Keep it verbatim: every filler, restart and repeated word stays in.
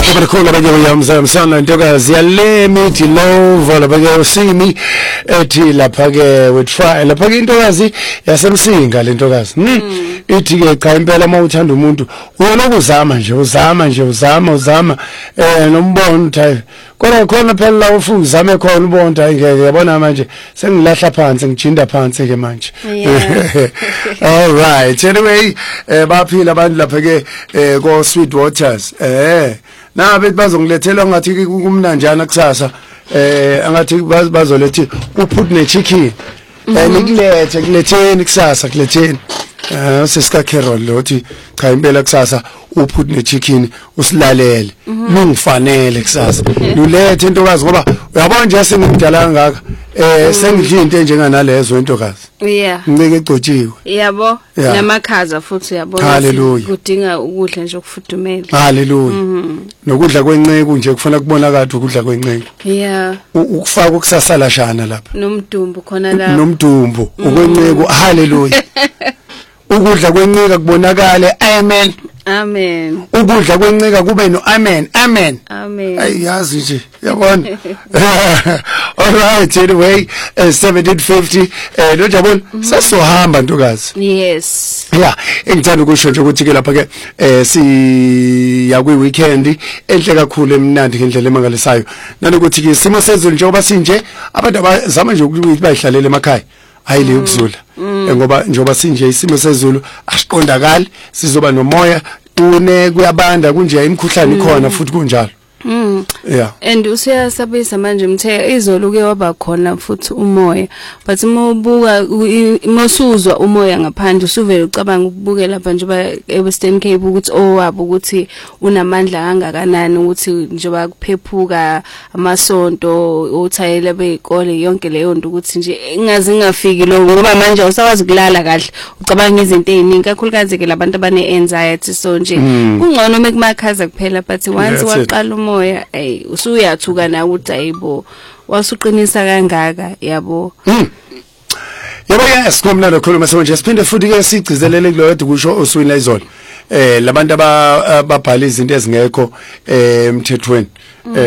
Kubakhona abanye uyamzamsana intokazi yale mithi love labake usimi ethi lapha ke we try lapha ke intokazi yasemsinga lentokazi ithi ke cha impela mawuthanda umuntu uyolokuzama nje uzama nje uzama uzama eh nombono uthi kodwa khona phela la ufuna uzame khona ubona hayi ngeke yabona manje sengilahla phansi ngijinda phansi ke manje. All right, anyway baphila abantu lapha ke ko Sweet Waters eh na bethi bazongilethela ngathi kumnanjana kusasa eh angathi bazolethi uput ne chicken eh nikulethe kuletheni kusasa kuletheni eh sisika Carol lothi cha impela kusasa uput ne chicken usilalele lungifanele kusasa lulethe intokazi ngoba uyabona nje sengidala kangaka eh sengidla into enjenganalezo intokazi yeah ngeke egcotshiwe yabo namakhaza futhi yabo kudinga ukudla nje okufudumele haleluya nokudla kwenceke nje kufuna kubona kathi ukudla kwenceke yeah ukufaka ukusasala shana lapha nomdumbu khona la nomdumbu ukwenceke haleluya ukudla kwenceke kubonakale amen amen ukudla kwenceke kube no amen amen amen ayazi nje yabona all right anyway uh, seventeen fifty eh lo jabona sesohamba ntokazi yes yeah engithanda ukusho nje ukuthi ke lapha ke eh si yakwi weekend enhle kakhulu emnandi ngendlela emangalisayo nanokuthi ke isimo sezulu njengoba sinje abantu abazama nje ukuthi bayihlalele emakhaya ayile ukuzula ngoba njengoba sinje isimo sezulu asiqondakali sizoba nomoya une kuyabanda kunje imikhuhlane ikhona futhi kunjalo. Mm. Yeah. And usiyasabisa manje mthe izolo ke waba khona futhi umoya but mobuka mosuzwa umoya ngaphandle usuvele ucabanga ukubukela lapha nje eWestern Cape ukuthi owabo ukuthi unamandla kangakanani ukuthi njengoba kuphephuka amasonto uthayela bezikole yonke leyo nto ukuthi nje ingazi ngafiki lo ngoba manje usawazi kulala kahle ucabanga izinto eziningi kakhulukazi ke labantu abane anxiety so nje kungcono mekumakhaza kuphela but once waqala umoya ay usuyathuka na ukuthi ayibo wasuqinisa kangaka yabo. Yabo yes komna lokhuluma so nje siphinde futhi ke sigcizelele kulo yedwa kusho osuwini la izolo eh labantu ababhala izinto ezingekho eh emthethweni